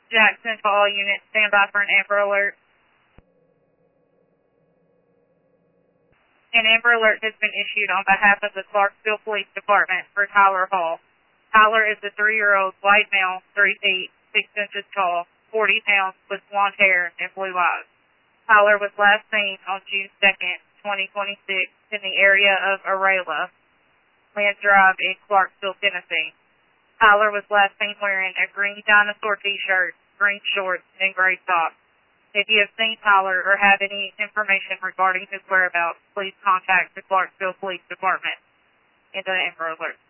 Jackson to all units, stand by for an Amber Alert. An Amber Alert has been issued on behalf of the Clarksville Police Department for Tyler Hall. Tyler is a 3-year-old white male, 3 feet, 6 inches tall, 40 pounds, with blonde hair and blue eyes. Tyler was last seen on June 2nd, 2026, in the area of Arela, Land Drive in Clarksville, Tennessee. Tyler was last seen wearing a green dinosaur t-shirt, green shorts, and gray socks. If you have seen Tyler or have any information regarding his whereabouts, please contact the Clarksville Police Department. Into the Amber Alert.